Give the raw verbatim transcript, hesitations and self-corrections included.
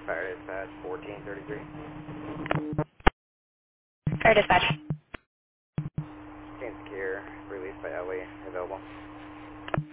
Fire dispatch fourteen thirty-three. Fire dispatch. Chain secure, released by Ellie, available.